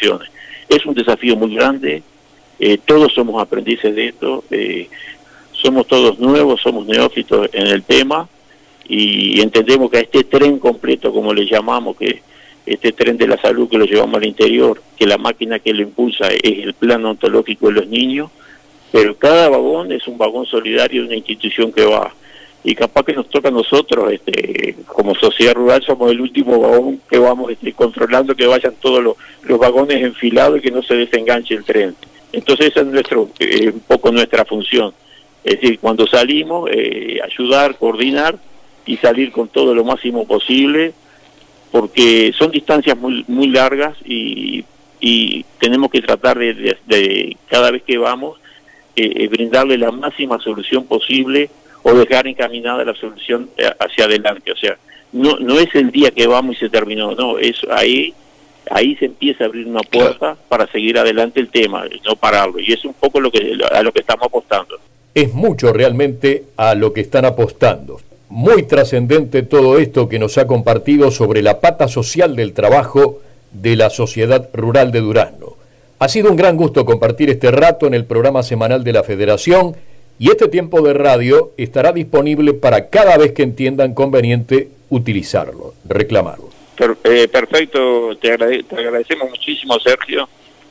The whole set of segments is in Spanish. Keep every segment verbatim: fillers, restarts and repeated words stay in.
soluciones. Es un desafío muy grande, eh, todos somos aprendices de esto, eh, somos todos nuevos, somos neófitos en el tema, y entendemos que a este tren completo, como le llamamos, que este tren de la salud que lo llevamos al interior, que la máquina que lo impulsa es el plan ontológico de los niños, pero cada vagón es un vagón solidario de una institución que va, y capaz que nos toca a nosotros, este, como sociedad rural, somos el último vagón que vamos este, controlando que vayan todos los, los vagones enfilados y que no se desenganche el tren. Entonces esa es nuestro, eh, un poco nuestra función, es decir, cuando salimos, eh, ayudar, coordinar, y salir con todo lo máximo posible, porque son distancias muy muy largas y, y tenemos que tratar de, de, de cada vez que vamos, eh, brindarle la máxima solución posible o dejar encaminada la solución hacia adelante. O sea, no no es el día que vamos y se terminó, no, es ahí ahí se empieza a abrir una puerta para seguir adelante el tema, no pararlo, y es un poco lo que a lo que estamos apostando. Es mucho realmente a lo que están apostando. Muy trascendente todo esto que nos ha compartido sobre la pata social del trabajo de la Sociedad Rural de Durazno. Ha sido un gran gusto compartir este rato en el programa semanal de la Federación, y este tiempo de radio estará disponible para cada vez que entiendan conveniente utilizarlo, reclamarlo. Per, eh, perfecto, te, agrade, te agradecemos muchísimo, Sergio.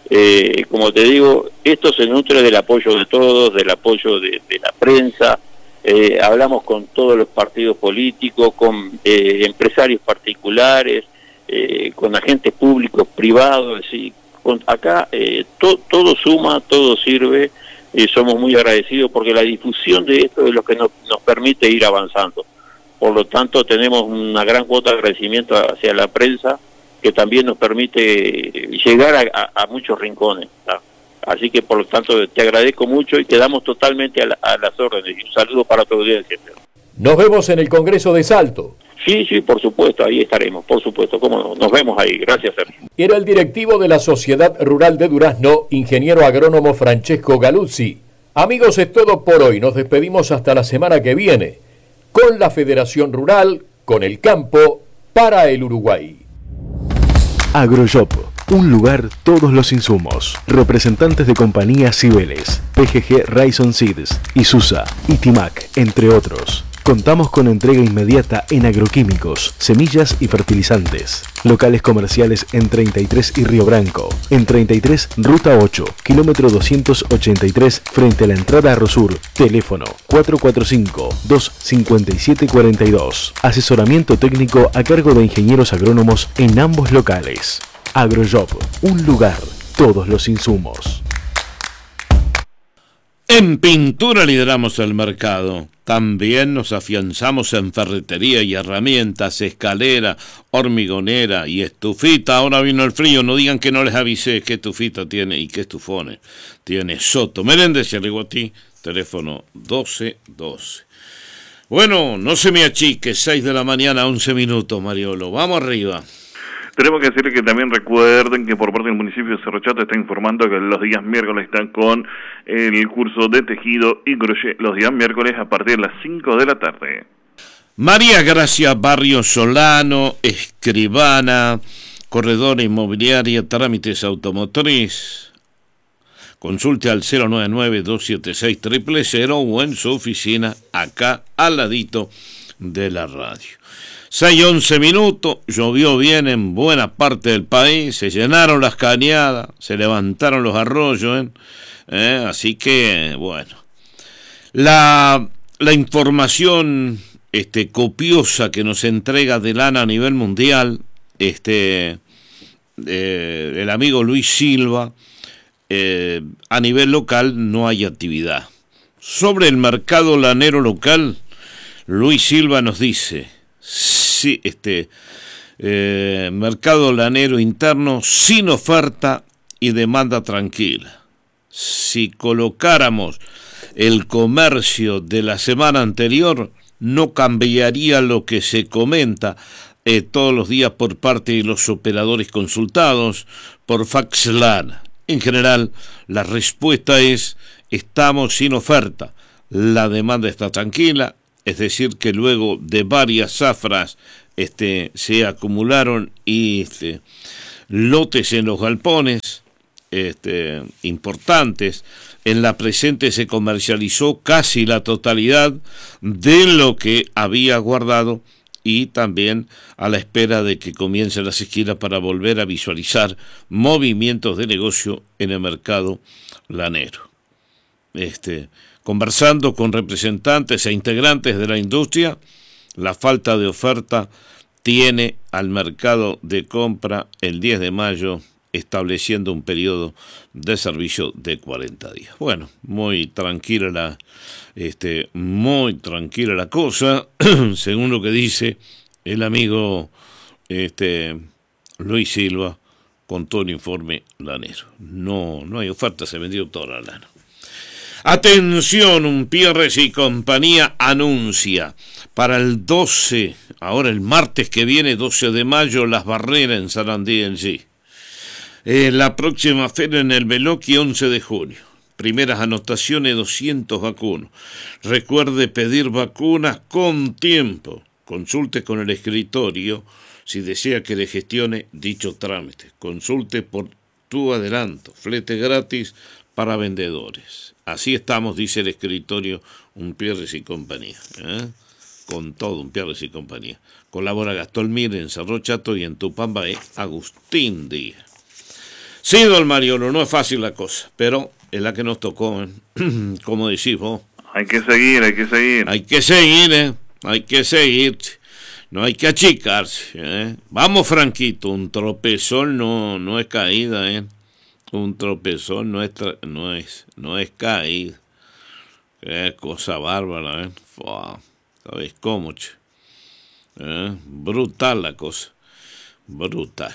Eh, como te digo, esto se nutre del apoyo de todos, del apoyo de, de la prensa. Eh, hablamos con todos los partidos políticos, con eh, empresarios particulares, eh, con agentes públicos, privados, ¿sí? Con, acá eh, to, todo suma, todo sirve, y eh, somos muy agradecidos porque la difusión de esto es lo que nos, nos permite ir avanzando. Por lo tanto, tenemos una gran cuota de agradecimiento hacia la prensa, que también nos permite llegar a, a, a muchos rincones, ¿tá? Así que, por lo tanto, te agradezco mucho y quedamos totalmente a, la, a las órdenes. Y un saludo para tu audiencia. Nos vemos en el Congreso de Salto. Sí, sí, por supuesto, ahí estaremos, por supuesto. ¿Cómo no? Nos vemos ahí. Gracias, Sergio. Era el directivo de la Sociedad Rural de Durazno, ingeniero agrónomo Francesco Galuzzi. Amigos, es todo por hoy. Nos despedimos hasta la semana que viene, con la Federación Rural, con el campo, para el Uruguay. Agroshop, un lugar, todos los insumos. Representantes de compañías Cibeles, P G G Raison Seeds, Isusa, Itimac, entre otros. Contamos con entrega inmediata en agroquímicos, semillas y fertilizantes. Locales comerciales en treinta y tres y Río Branco. En treinta y tres, Ruta ocho, kilómetro doscientos ochenta y tres, frente a la entrada a Rosur. Teléfono cuatro cuatro cinco, dos cinco siete cuatro dos. Asesoramiento técnico a cargo de ingenieros agrónomos en ambos locales. Agroshop, un lugar, todos los insumos. En pintura lideramos el mercado. También nos afianzamos en ferretería y herramientas, escalera, hormigonera y estufita. Ahora vino el frío, no digan que no les avisé qué estufita tiene y qué estufones. Tiene Soto Meléndez y Arriguatí, teléfono doce doce. Bueno, no se me achique, seis de la mañana, once minutos, Mariolo. Vamos arriba. Tenemos que decirle que también recuerden que por parte del municipio de Cerro Chato está informando que los días miércoles están con el curso de tejido y crochet, los días miércoles a partir de las cinco de la tarde. María Gracia Barrio Solano, escribana, corredora inmobiliaria, trámites automotriz. Consulte al cero nueve nueve, dos siete seis, cero cero cero o en su oficina acá al ladito de la radio. seis once minutos, llovió bien en buena parte del país, se llenaron las cañadas, se levantaron los arroyos, ¿eh? ¿Eh? Así que, bueno, la, la información este, copiosa que nos entrega Delana a nivel mundial, este, eh, el amigo Luis Silva, eh, a nivel local no hay actividad. Sobre el mercado lanero local, Luis Silva nos dice... Sí, este eh, mercado lanero interno sin oferta y demanda tranquila. Si colocáramos el comercio de la semana anterior, no cambiaría lo que se comenta eh, todos los días por parte de los operadores consultados por Faxlana. En general, la respuesta es: estamos sin oferta, la demanda está tranquila. Es decir, que luego de varias zafras este, se acumularon y este, lotes en los galpones este, importantes. En la presente se comercializó casi la totalidad de lo que había guardado, y también a la espera de que comiencen las esquinas para volver a visualizar movimientos de negocio en el mercado lanero. Este, conversando con representantes e integrantes de la industria, la falta de oferta tiene al mercado de compra el diez de mayo estableciendo un periodo de servicio de cuarenta días. Bueno, muy tranquila la, este, muy tranquila la cosa, según lo que dice el amigo este, Luis Silva, con todo el informe lanero. No, no hay oferta, se vendió toda la lana. Atención, Umpierres y compañía anuncia para el doce, ahora el martes que viene, doce de mayo, Las Barreras en Sarandí en sí. Eh, la próxima feria en el Beloqui, once de junio. Primeras anotaciones, doscientos vacunos. Recuerde pedir vacunas con tiempo. Consulte con el escritorio si desea que le gestione dicho trámite. Consulte por tu adelanto. Flete gratis para vendedores. Así estamos, dice el escritorio Umpierres y compañía. ¿eh? Con todo, Umpierres y compañía. Colabora Gastón Mir en Cerro Chato y en Tupambaé, Agustín Díaz. Sí, don Mariolo, no es fácil la cosa, pero es la que nos tocó, ¿eh? Como decís vos. Hay que seguir, hay que seguir. Hay que seguir, ¿eh? Hay que seguir. No hay que achicarse, ¿eh? Vamos, Franquito, un tropezón no, no es caída, ¿eh? Un tropezón no es, tra- no es, no es caída. Qué cosa bárbara, ¿eh? Fua, ¿sabes cómo, che? ¿Eh? Brutal la cosa. Brutal.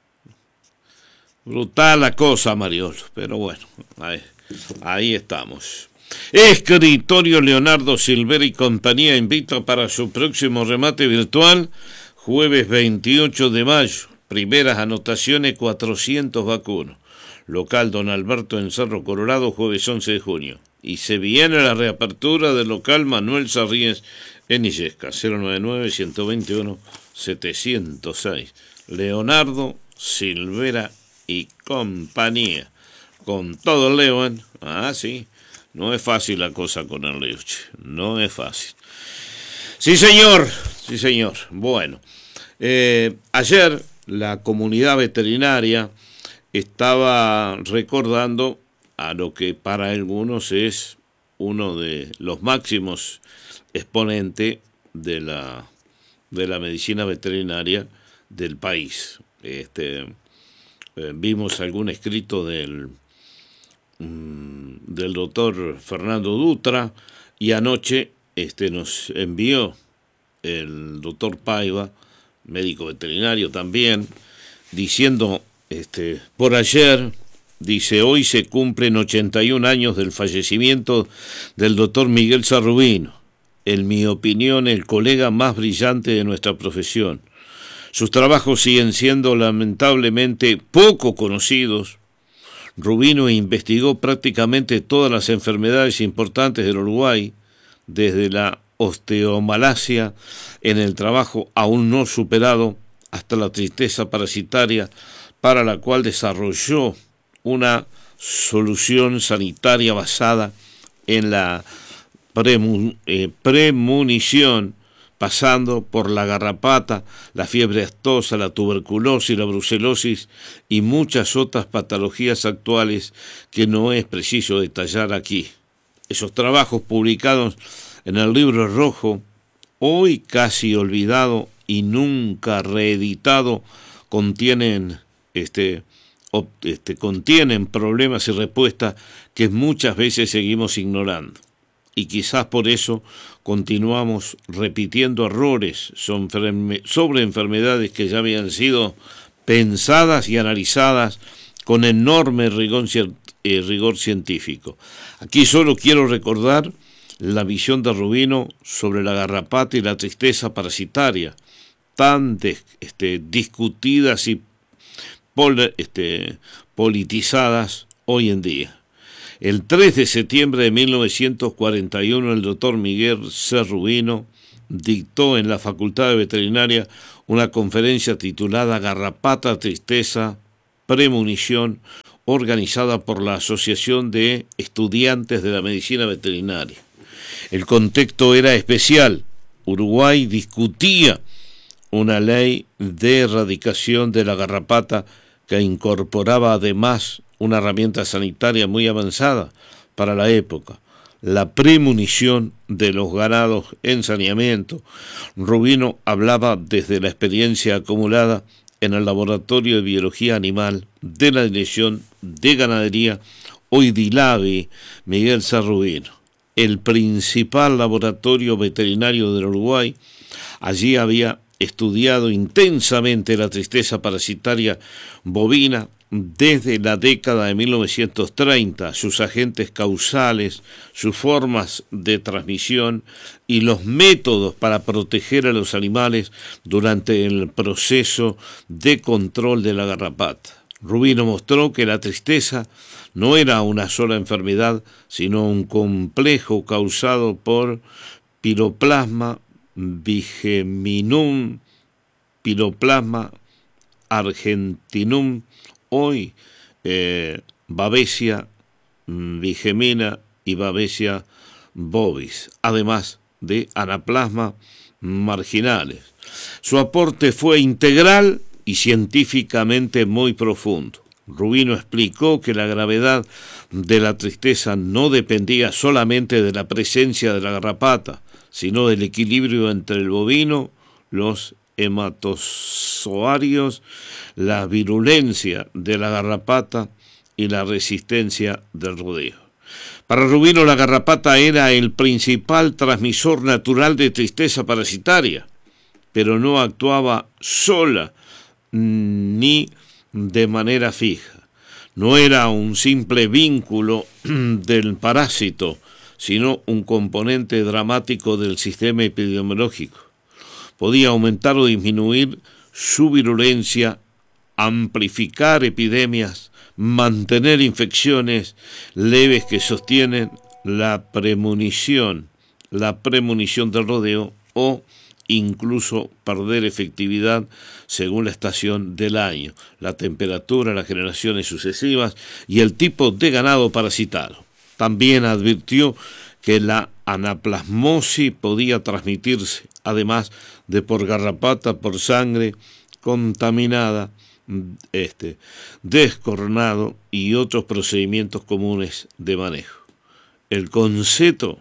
Brutal la cosa, Mariolo, pero bueno, ahí, ahí estamos. Escritorio Leonardo Silvera y compañía invita para su próximo remate virtual, jueves veintiocho de mayo, primeras anotaciones, cuatrocientos vacunos. Local Don Alberto en Cerro Colorado, jueves once de junio. Y se viene la reapertura del local Manuel Sarríes en Illesca, cero noventa y nueve, ciento veintiuno, setecientos seis. Leonardo Silvera y compañía, con todo el Leo, ¿eh? Ah, sí, no es fácil la cosa con el Leo, no es fácil. Sí, señor, sí, señor. Bueno, eh, ayer la comunidad veterinaria estaba recordando a lo que para algunos es uno de los máximos exponentes de la, de la medicina veterinaria del país. Este... Eh, vimos algún escrito del, mm, del doctor Fernando Dutra, y anoche este, nos envió el doctor Paiva, médico veterinario también, diciendo, este, por ayer, dice, hoy se cumplen ochenta y un años del fallecimiento del doctor Miguel Sarrubino, en mi opinión el colega más brillante de nuestra profesión. Sus trabajos siguen siendo lamentablemente poco conocidos. Rubino investigó prácticamente todas las enfermedades importantes del Uruguay, desde la osteomalacia en el trabajo aún no superado hasta la tristeza parasitaria, para la cual desarrolló una solución sanitaria basada en la premu- eh, premunición, pasando por la garrapata, la fiebre aftosa, la tuberculosis, la brucelosis y muchas otras patologías actuales que no es preciso detallar aquí. Esos trabajos publicados en el Libro Rojo, hoy casi olvidado y nunca reeditado, contienen, este, este, contienen problemas y respuestas que muchas veces seguimos ignorando. Y quizás por eso continuamos repitiendo errores sobre enfermedades que ya habían sido pensadas y analizadas con enorme rigor, eh, rigor científico. Aquí solo quiero recordar la visión de Rubino sobre la garrapata y la tristeza parasitaria, tan de, este, discutidas y pol, este, politizadas hoy en día. El tres de septiembre de mil novecientos cuarenta y uno, el doctor Miguel C. Rubino dictó en la Facultad de Veterinaria una conferencia titulada Garrapata, tristeza Premunición organizada por la Asociación de Estudiantes de la Medicina Veterinaria. El contexto era especial. Uruguay discutía una ley de erradicación de la garrapata que incorporaba además una herramienta sanitaria muy avanzada para la época, la premunición de los ganados en saneamiento. Rubino hablaba desde la experiencia acumulada en el Laboratorio de Biología Animal de la Dirección de Ganadería, hoy DILABI, Miguel Sarrubino, el principal laboratorio veterinario del Uruguay. Allí había estudiado intensamente la tristeza parasitaria bovina desde la década de mil novecientos treinta, sus agentes causales, sus formas de transmisión y los métodos para proteger a los animales durante el proceso de control de la garrapata. Rubino mostró que la tristeza no era una sola enfermedad, sino un complejo causado por Piroplasma bigeminum, Piroplasma argentinum, hoy eh, Babesia bigemina y Babesia bovis, además de anaplasma marginales. Su aporte fue integral y científicamente muy profundo. Rubino explicó que la gravedad de la tristeza no dependía solamente de la presencia de la garrapata, sino del equilibrio entre el bovino, los hematozoarios, la virulencia de la garrapata y la resistencia del rodeo. Para Rubino, la garrapata era el principal transmisor natural de tristeza parasitaria, pero no actuaba sola ni de manera fija. No era un simple vínculo del parásito, sino un componente dramático del sistema epidemiológico. Podía aumentar o disminuir su virulencia, amplificar epidemias, mantener infecciones leves que sostienen la premonición, la premonición del rodeo, o incluso perder efectividad según la estación del año, la temperatura, las generaciones sucesivas y el tipo de ganado parasitado. También advirtió que la anaplasmosis podía transmitirse, además de por garrapata, por sangre contaminada, este, descornado y otros procedimientos comunes de manejo. El concepto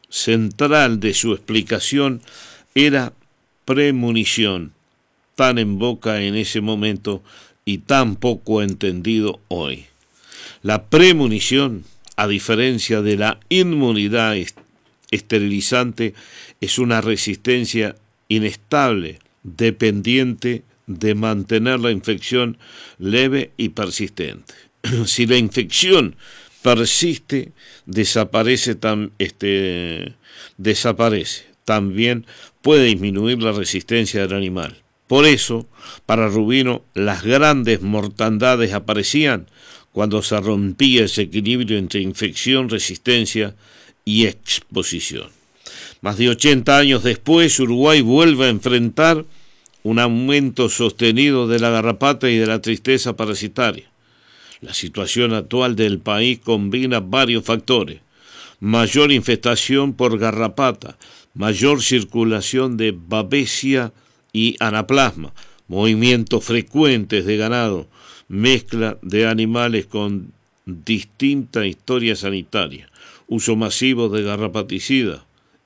central de su explicación era premonición, tan en boca en ese momento y tan poco entendido hoy. La premonición, a diferencia de la inmunidad esterilizante, es una resistencia inestable, dependiente de mantener la infección leve y persistente. Si la infección persiste, desaparece, tam, este, desaparece. También puede disminuir la resistencia del animal. Por eso, para Rubino, las grandes mortandades aparecían cuando se rompía ese equilibrio entre infección, resistencia y exposición. Más de ochenta años después, Uruguay vuelve a enfrentar un aumento sostenido de la garrapata y de la tristeza parasitaria. La situación actual del país combina varios factores: mayor infestación por garrapata, mayor circulación de babesia y anaplasma, movimientos frecuentes de ganado, mezcla de animales con distinta historia sanitaria, uso masivo de garrapaticidas,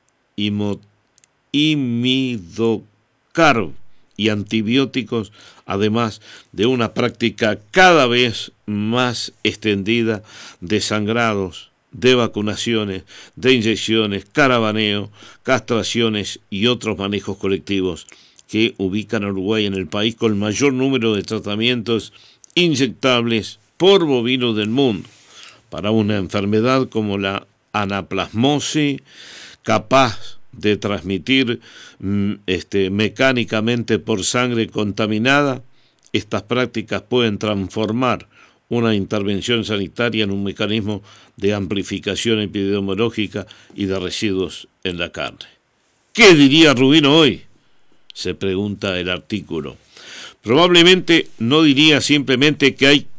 imidocarb y antibióticos, además de una práctica cada vez más extendida de sangrados, de vacunaciones, de inyecciones, caravaneo, castraciones y otros manejos colectivos que ubican a Uruguay en el país con el mayor número de tratamientos inyectables por bovino del mundo para una enfermedad como la anaplasmosis, capaz de transmitir este, mecánicamente por sangre contaminada. Estas prácticas pueden transformar una intervención sanitaria en un mecanismo de amplificación epidemiológica y de residuos en la carne. ¿Qué diría Rubino hoy?, se pregunta el artículo. Probablemente no diría simplemente que hay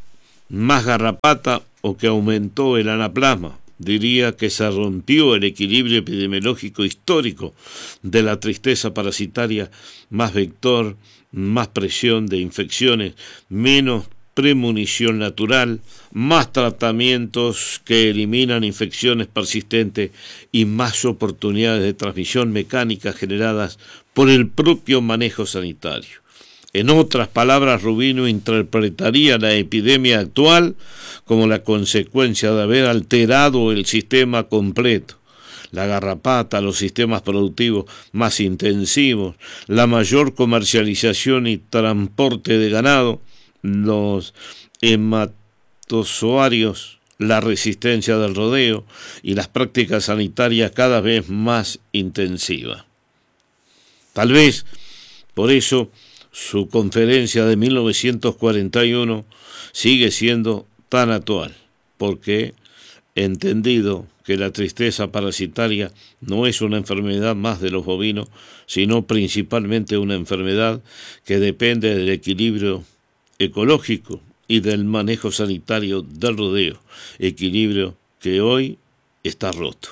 más garrapata o que aumentó el anaplasma. Diría que se rompió el equilibrio epidemiológico histórico de la tristeza parasitaria, más vector, más presión de infecciones, menos premonición natural, más tratamientos que eliminan infecciones persistentes y más oportunidades de transmisión mecánica generadas por el propio manejo sanitario. En otras palabras, Rubino interpretaría la epidemia actual como la consecuencia de haber alterado el sistema completo. La garrapata, los sistemas productivos más intensivos, la mayor comercialización y transporte de ganado, los hematozoarios, la resistencia del rodeo y las prácticas sanitarias cada vez más intensivas. Tal vez, por eso, su conferencia de mil novecientos cuarenta y uno sigue siendo tan actual, porque entendido que la tristeza parasitaria no es una enfermedad más de los bovinos, sino principalmente una enfermedad que depende del equilibrio ecológico y del manejo sanitario del rodeo, equilibrio que hoy está roto.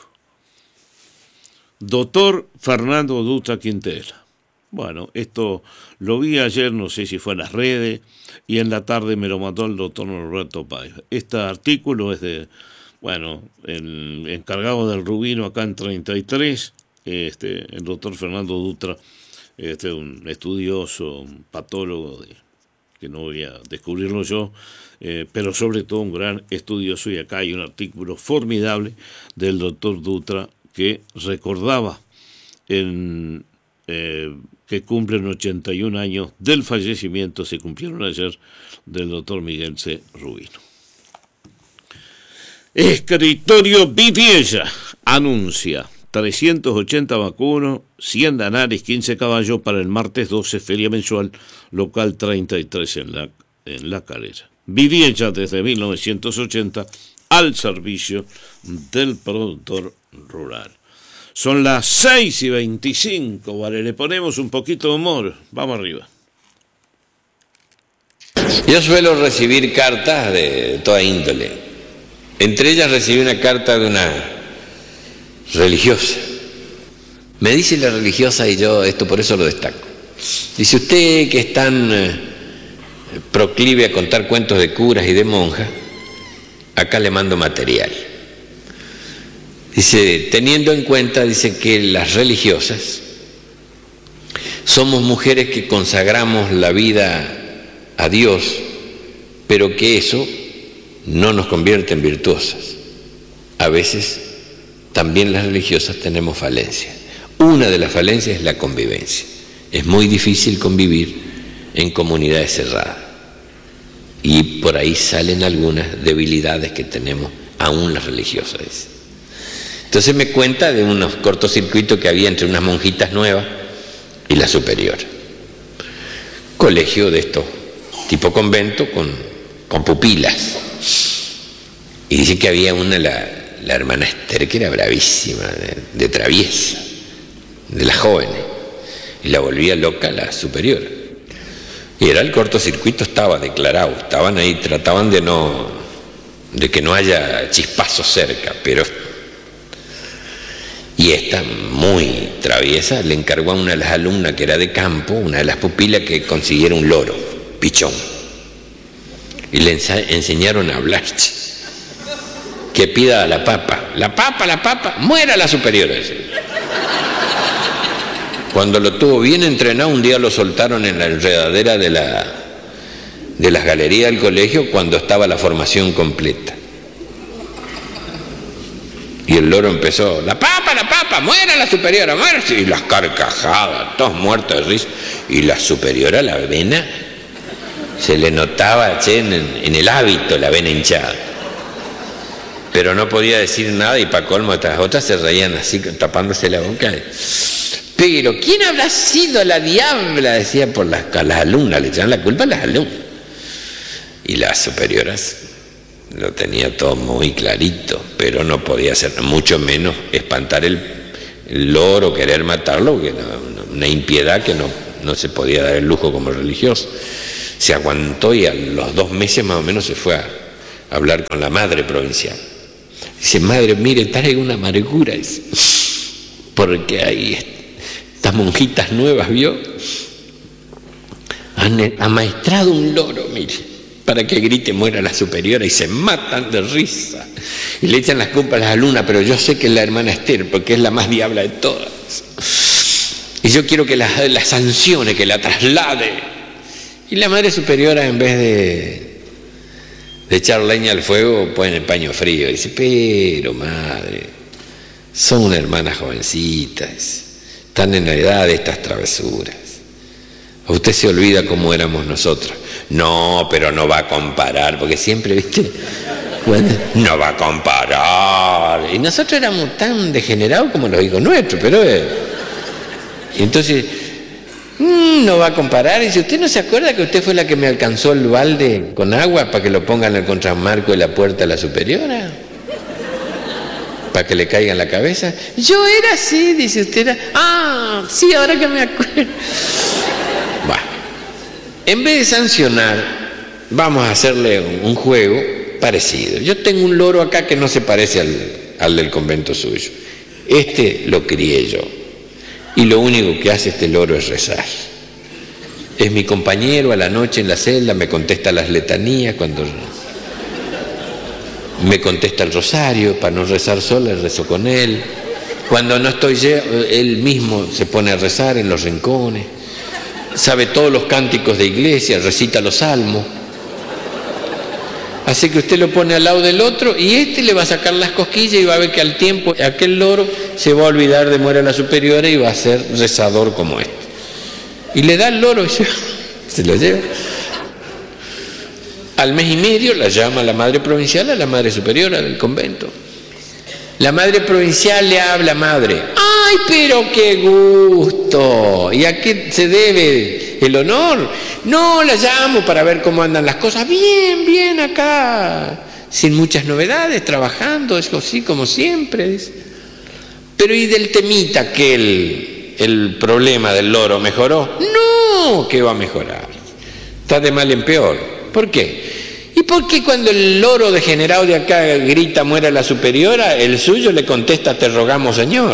Doctor Fernando Dutra Quintela. Bueno, esto lo vi ayer, no sé si fue en las redes, y en la tarde me lo mandó el doctor Norberto Páez. Este artículo es de, bueno, el encargado del Rubino acá en treinta y tres, este, el doctor Fernando Dutra, este, un estudioso, un patólogo, de, que no voy a descubrirlo yo, eh, pero sobre todo un gran estudioso, y acá hay un artículo formidable del doctor Dutra que recordaba en... Eh, que cumplen ochenta y un años del fallecimiento, se cumplieron ayer, del doctor Miguel C. Rubino. Escritorio Vidiella anuncia trescientos ochenta vacunos, cien danares, quince caballos para el martes doce, feria mensual, local treinta y tres en la, en la Calera. Vidiella desde mil novecientos ochenta al servicio del productor rural. Son las seis y veinticinco, vale, le ponemos un poquito de humor. Vamos arriba. Yo suelo recibir cartas de toda índole. Entre ellas recibí una carta de una religiosa. Me dice la religiosa, y yo esto por eso lo destaco. Dice: usted que es tan eh, proclive a contar cuentos de curas y de monjas, acá le mando material. Dice, teniendo en cuenta, dice, que las religiosas somos mujeres que consagramos la vida a Dios, pero que eso no nos convierte en virtuosas. A veces también las religiosas tenemos falencias. Una de las falencias es la convivencia. Es muy difícil convivir en comunidades cerradas. Y por ahí salen algunas debilidades que tenemos aún las religiosas. Entonces me cuenta de unos cortocircuitos que había entre unas monjitas nuevas y la superior. Colegio de esto, tipo convento, con, con pupilas. Y dice que había una, la, la hermana Esther, que era bravísima, de, de traviesa, de las jóvenes, y la volvía loca la superior. Y era el cortocircuito, estaba declarado, estaban ahí, trataban de no, de que no haya chispazos cerca, pero... Y esta, muy traviesa, le encargó a una de las alumnas que era de campo, una de las pupilas, que consiguiera un loro, pichón. Y le enseñaron a hablar. Que pida a la papa. La papa, la papa, muera la superior. Cuando lo tuvo bien entrenado, un día lo soltaron en la enredadera de, la, de las galerías del colegio cuando estaba la formación completa. Y el loro empezó, la papa, la papa, muera la superiora, muera. Y las carcajadas, todos muertos de risa. Y la superiora, la vena, se le notaba, che, en, en el hábito la vena hinchada. Pero no podía decir nada, y para colmo estas otras se reían así, tapándose la boca. Pero ¿quién habrá sido la diabla? Decía por las, a las alumnas, le echaban la culpa a las alumnas. Y las superioras lo tenía todo muy clarito, pero no podía hacer, mucho menos espantar el, el loro, querer matarlo, porque no, una impiedad que no, no se podía dar el lujo como religioso. Se aguantó y a los dos meses más o menos se fue a, hablar con la madre provincial. Dice, madre, mire, traigo una amargura, dice, porque hay estas monjitas nuevas, ¿vio? Han amaestrado un loro, mire, para que grite muera la superiora, y se matan de risa. Y le echan las culpas a las alumnas, pero yo sé que es la hermana Esther, porque es la más diabla de todas. Y yo quiero que la, la sancione, que la traslade. Y la madre superiora, en vez de, de echar leña al fuego, pone el paño frío. Y dice, pero madre, son una hermana jovencitas, están en la edad de estas travesuras. Usted se olvida cómo éramos nosotros. No, pero no va a comparar, porque siempre, ¿viste? Bueno, no va a comparar. Y nosotros éramos tan degenerados como los hijos nuestros, pero... Eh, y entonces, mmm, no va a comparar. Y si usted no se acuerda que usted fue la que me alcanzó el balde con agua para que lo pongan en el contramarco de la puerta de la superiora, para que le caiga en la cabeza. Yo era así, dice usted. Era, ah, sí, ahora que me acuerdo. Bueno, en vez de sancionar, vamos a hacerle un, un juego parecido. Yo tengo un loro acá que no se parece al, al del convento suyo. Este lo crié yo. Y lo único que hace este loro es rezar. Es mi compañero a la noche en la celda, me contesta las letanías, cuando me contesta el rosario, para no rezar sola, rezo con él. Cuando no estoy yo, él mismo se pone a rezar en los rincones. Sabe todos los cánticos de iglesia, recita los salmos. Así que usted lo pone al lado del otro y este le va a sacar las cosquillas y va a ver que al tiempo aquel loro se va a olvidar de muera la superiora y va a ser rezador como este. Y le da el loro y se, se lo lleva. Al mes y medio la llama la madre provincial a la madre superiora del convento. La madre provincial le habla, madre. ¡Ay, pero qué gusto! ¿Y a qué se debe el honor? No, la llamo para ver cómo andan las cosas. Bien, bien acá. Sin muchas novedades, trabajando, es así como siempre. Pero ¿y del temita que el, el problema del loro mejoró? No, que va a mejorar. Está de mal en peor. ¿Por qué? ¿Y por qué cuando el loro degenerado de acá grita muera la superiora, el suyo le contesta te rogamos señor?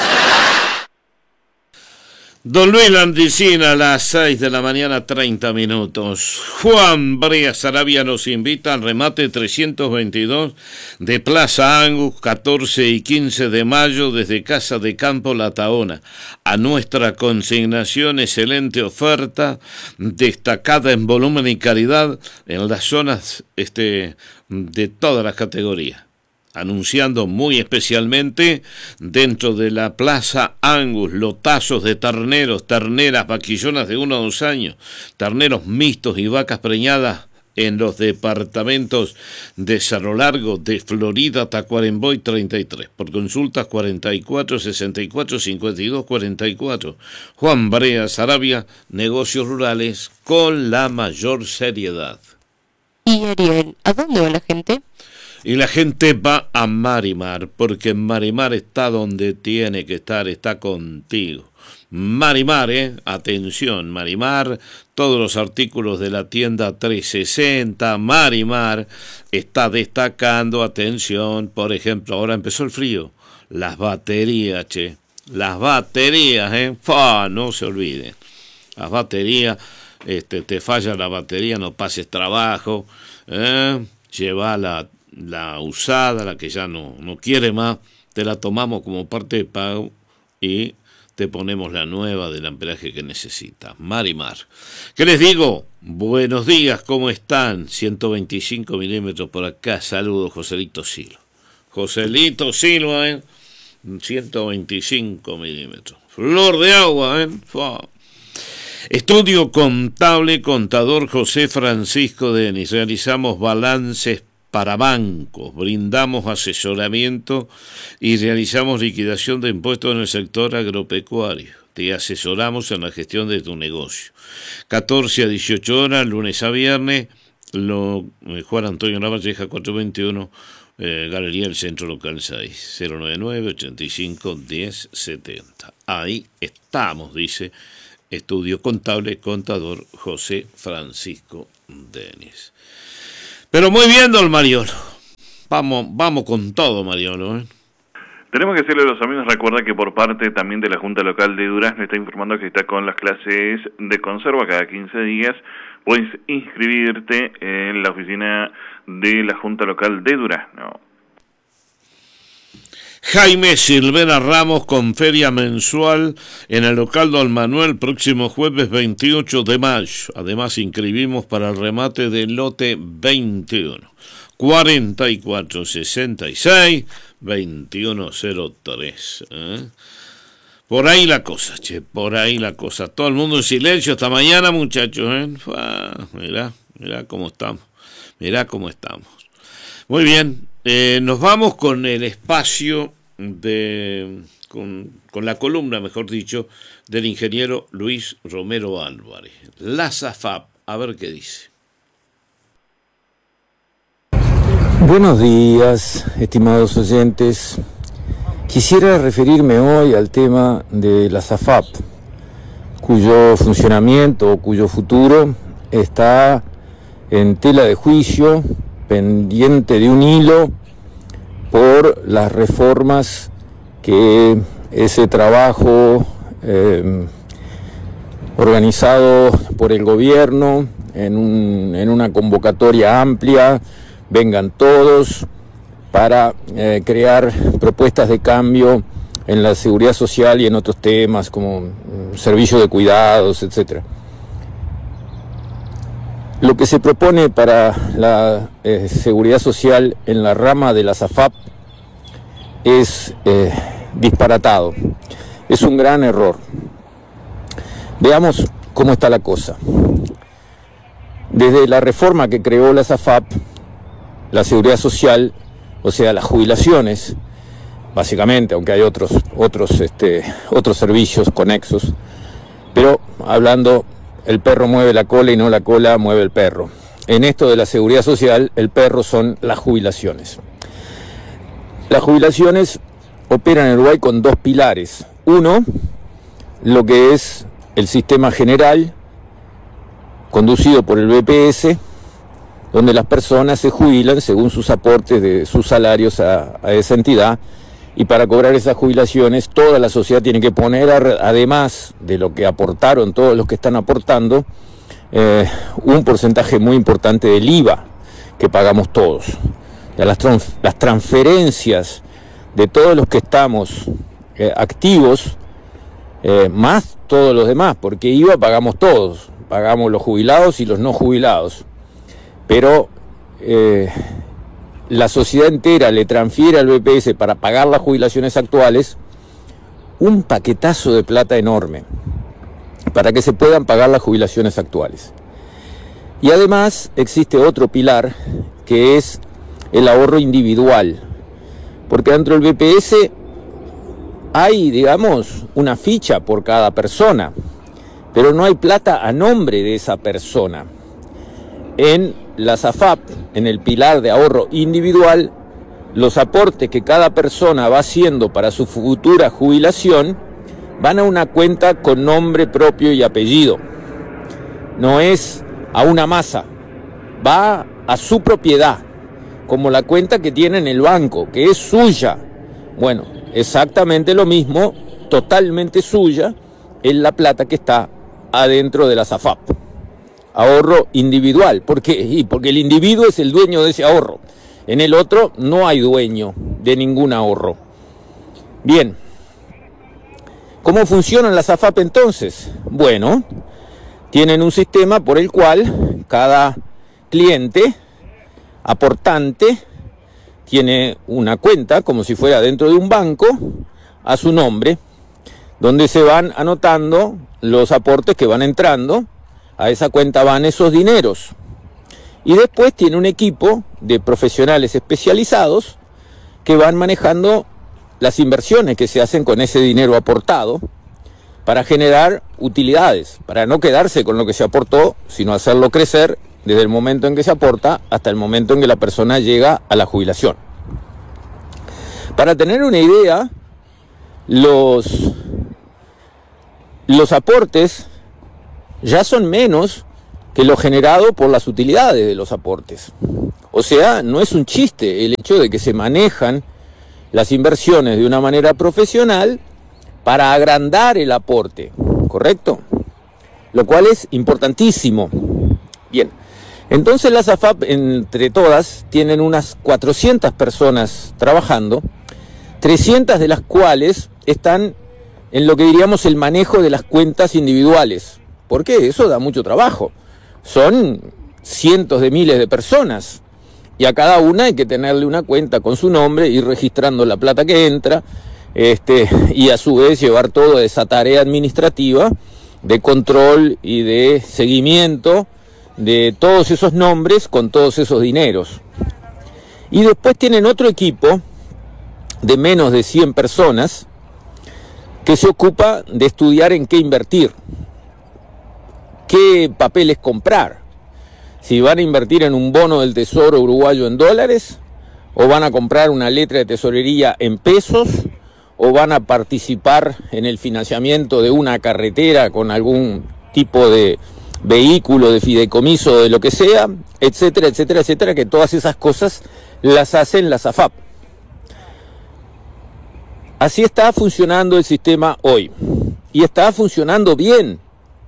Don Luis Landricina, a las seis de la mañana, treinta minutos. Juan Brea Sarabia nos invita al remate trescientos veintidós de Plaza Angus, catorce y quince de mayo, desde Casa de Campo La Tahona. A nuestra consignación, excelente oferta, destacada en volumen y calidad en las zonas este, de todas las categorías. Anunciando muy especialmente dentro de la Plaza Angus, lotazos de terneros, terneras, vaquillonas de uno a dos años, terneros mixtos y vacas preñadas en los departamentos de Cerro Largo, de Florida, Tacuarembó y treinta y tres. Por consultas cuarenta y cuatro, sesenta y cuatro, cincuenta y dos, cuarenta y cuatro. Juan Brea Sarabia, negocios rurales con la mayor seriedad. Y Ariel, ¿a dónde va la gente? Y la gente va a Marimar, porque Marimar está donde tiene que estar, está contigo. Marimar, eh, atención, Marimar, todos los artículos de la tienda trescientos sesenta, Marimar está destacando, atención, por ejemplo, ahora empezó el frío, las baterías, che, las baterías, eh, ¡Fa! No se olviden, las baterías, este, te falla la batería, no pases trabajo, eh, lleva la la usada, la que ya no, no quiere más, te la tomamos como parte de pago y te ponemos la nueva del amperaje que necesitas. Marimar. ¿Qué les digo? Buenos días, ¿cómo están? ciento veinticinco milímetros por acá. Saludos, Joselito Silva. Joselito Silva, ¿eh? ciento veinticinco milímetros. Flor de agua, ¿eh? Fua. Estudio contable, contador José Francisco Denis. Realizamos balances para bancos, brindamos asesoramiento y realizamos liquidación de impuestos en el sector agropecuario. Te asesoramos en la gestión de tu negocio. catorce a dieciocho horas, lunes a viernes, lo, eh, Juan Antonio Lavalleja, cuatrocientos veintiuno, eh, Galería del Centro Local seis, cero noventa y nueve, ochenta y cinco, diez setenta. Ahí estamos, dice Estudio Contable, contador José Francisco Denis. Pero muy bien, don Mariolo. Vamos, vamos con todo, Mariolo, ¿eh? Tenemos que decirle a los amigos, recuerda que por parte también de la Junta Local de Durazno está informando que está con las clases de conserva cada quince días. Puedes inscribirte en la oficina de la Junta Local de Durazno. Jaime Silvera Ramos con feria mensual en el local Don Manuel próximo jueves veintiocho de mayo. Además inscribimos para el remate del lote veintiuno. cuarenta y cuatro sesenta y seis veintiuno cero tres. ¿eh? Por ahí la cosa, che, por ahí la cosa. Todo el mundo en silencio esta mañana, muchachos. ¿eh? Ah, mirá, mirá cómo estamos. Mirá cómo estamos. Muy bien, eh, nos vamos con el espacio de... Con, con la columna, mejor dicho, del ingeniero Luis Romero Álvarez. La SAFAP, a ver qué dice. Buenos días, estimados oyentes. Quisiera referirme hoy al tema de la SAFAP, cuyo funcionamiento, cuyo futuro está en tela de juicio, pendiente de un hilo por las reformas que ese trabajo eh, organizado por el gobierno en, un, en una convocatoria amplia, vengan todos para eh, crear propuestas de cambio en la seguridad social y en otros temas como mm, servicio de cuidados, etcétera. Lo que se propone para la eh, seguridad social en la rama de la SAFAP es eh, disparatado, es un gran error. Veamos cómo está la cosa. Desde la reforma que creó la SAFAP, la seguridad social, o sea, las jubilaciones, básicamente, aunque hay otros, otros, este, otros servicios conexos, pero hablando, el perro mueve la cola y no la cola mueve el perro. En esto de la seguridad social, el perro son las jubilaciones. Las jubilaciones operan en Uruguay con dos pilares. Uno, lo que es el sistema general, conducido por el B P S, donde las personas se jubilan según sus aportes de sus salarios a, a esa entidad, y para cobrar esas jubilaciones toda la sociedad tiene que poner, además de lo que aportaron todos los que están aportando, eh, un porcentaje muy importante del I V A que pagamos todos. Ya las, trans, las transferencias de todos los que estamos eh, activos, eh, más todos los demás, porque I V A pagamos todos, pagamos los jubilados y los no jubilados. Pero eh, la sociedad entera le transfiere al B P S para pagar las jubilaciones actuales un paquetazo de plata enorme para que se puedan pagar las jubilaciones actuales. Y además existe otro pilar que es el ahorro individual, porque dentro del B P S hay, digamos, una ficha por cada persona, pero no hay plata a nombre de esa persona. En la SAFAP, en el pilar de ahorro individual, los aportes que cada persona va haciendo para su futura jubilación van a una cuenta con nombre propio y apellido. No es a una masa, va a su propiedad, como la cuenta que tiene en el banco, que es suya. Bueno, exactamente lo mismo, totalmente suya, es la plata que está adentro de la SAFAP. Ahorro individual. ¿Por qué? Y porque el individuo es el dueño de ese ahorro. En el otro no hay dueño de ningún ahorro. Bien. ¿Cómo funcionan las SAFAP entonces? Bueno, tienen un sistema por el cual cada cliente, aportante, tiene una cuenta, como si fuera dentro de un banco, a su nombre, donde se van anotando los aportes que van entrando. A esa cuenta van esos dineros. Y después tiene un equipo de profesionales especializados que van manejando las inversiones que se hacen con ese dinero aportado para generar utilidades, para no quedarse con lo que se aportó, sino hacerlo crecer desde el momento en que se aporta hasta el momento en que la persona llega a la jubilación. Para tener una idea, los, los aportes ya son menos que lo generado por las utilidades de los aportes. O sea, no es un chiste el hecho de que se manejan las inversiones de una manera profesional para agrandar el aporte, ¿correcto? Lo cual es importantísimo. Bien, entonces las A F A P entre todas tienen unas cuatrocientas personas trabajando, trescientas de las cuales están en lo que diríamos el manejo de las cuentas individuales. ¿Por qué? Eso da mucho trabajo. Son cientos de miles de personas y a cada una hay que tenerle una cuenta con su nombre, ir registrando la plata que entra, este, y a su vez llevar toda esa tarea administrativa de control y de seguimiento de todos esos nombres con todos esos dineros. Y después tienen otro equipo de menos de cien personas que se ocupa de estudiar en qué invertir, qué papeles comprar, si van a invertir en un bono del Tesoro uruguayo en dólares, o van a comprar una letra de tesorería en pesos, o van a participar en el financiamiento de una carretera con algún tipo de vehículo, de fideicomiso, de lo que sea, etcétera, etcétera, etcétera, que todas esas cosas las hacen las A F A P. Así está funcionando el sistema hoy, y está funcionando bien.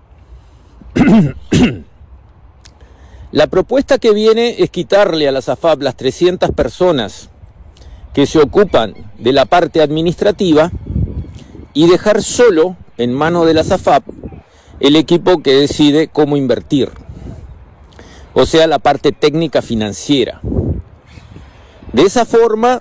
La propuesta que viene es quitarle a las A F A P las trescientas personas que se ocupan de la parte administrativa y dejar solo en manos de las A F A P el equipo que decide cómo invertir, o sea, la parte técnica financiera. De esa forma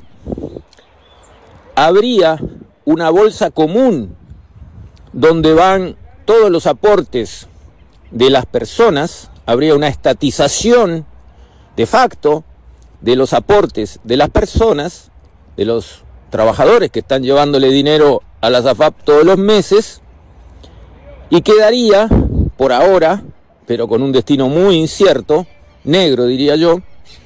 habría una bolsa común donde van todos los aportes de las personas, habría una estatización de facto de los aportes de las personas, de los trabajadores que están llevándole dinero a las A F A P todos los meses, y quedaría, por ahora, pero con un destino muy incierto, negro diría yo,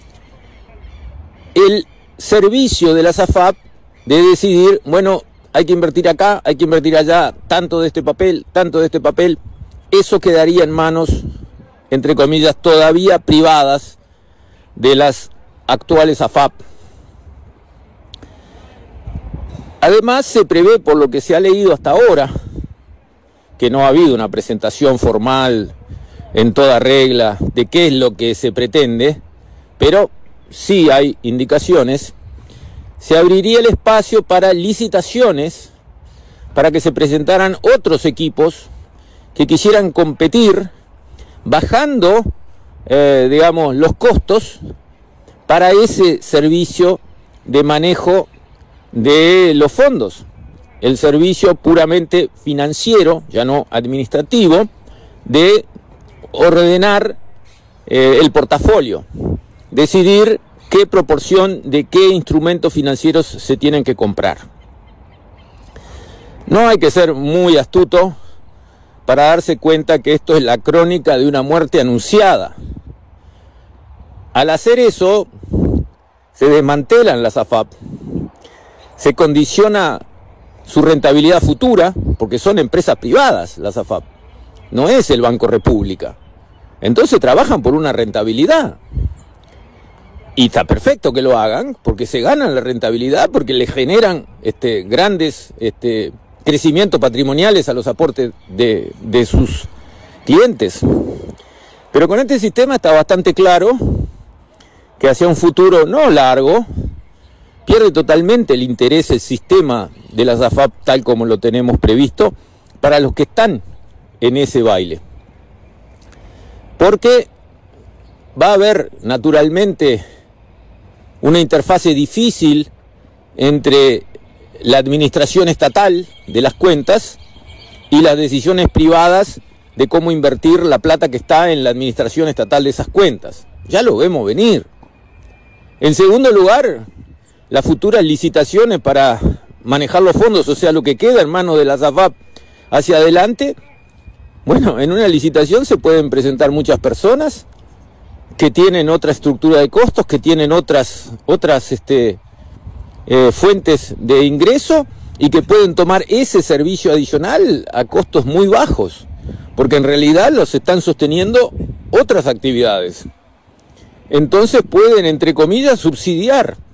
el servicio de las A F A P de decidir, bueno, hay que invertir acá, hay que invertir allá, tanto de este papel, tanto de este papel. Eso quedaría en manos, entre comillas, todavía privadas de las actuales A F A P. Además, se prevé, por lo que se ha leído hasta ahora, que no ha habido una presentación formal en toda regla de qué es lo que se pretende, pero sí hay indicaciones. Se abriría el espacio para licitaciones, para que se presentaran otros equipos que quisieran competir, bajando, eh, digamos, los costos para ese servicio de manejo de los fondos. El servicio puramente financiero, ya no administrativo, de ordenar eh, el portafolio, decidir qué proporción de qué instrumentos financieros se tienen que comprar. No hay que ser muy astuto para darse cuenta que esto es la crónica de una muerte anunciada. Al hacer eso, se desmantelan las A F A P, se condiciona su rentabilidad futura, porque son empresas privadas las A F A P, no es el Banco República. Entonces trabajan por una rentabilidad. Y está perfecto que lo hagan, porque se ganan la rentabilidad, porque le generan este, grandes este, crecimientos patrimoniales a los aportes de, de sus clientes. Pero con este sistema está bastante claro que hacia un futuro no largo, pierde totalmente el interés el sistema de las A F A P tal como lo tenemos previsto para los que están en ese baile. Porque va a haber naturalmente una interfase difícil entre la administración estatal de las cuentas y las decisiones privadas de cómo invertir la plata que está en la administración estatal de esas cuentas. Ya lo vemos venir. En segundo lugar, las futuras licitaciones para manejar los fondos, o sea, lo que queda en manos de las A F A P hacia adelante. Bueno, en una licitación se pueden presentar muchas personas que tienen otra estructura de costos, que tienen otras, otras este, eh, fuentes de ingreso y que pueden tomar ese servicio adicional a costos muy bajos. porque en realidad los están sosteniendo otras actividades. Entonces pueden, entre comillas, subsidiar